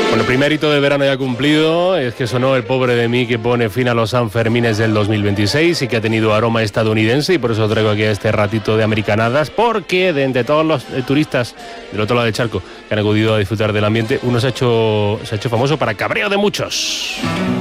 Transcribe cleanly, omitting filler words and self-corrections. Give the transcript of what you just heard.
Bueno, primer hito de verano ya cumplido, es que sonó El pobre de mí, que pone fin a los Sanfermines del 2026 y que ha tenido aroma estadounidense, y por eso traigo aquí este ratito de americanadas, porque de entre todos los turistas del otro lado del charco que han acudido a disfrutar del ambiente, uno se ha hecho famoso para cabreo de muchos.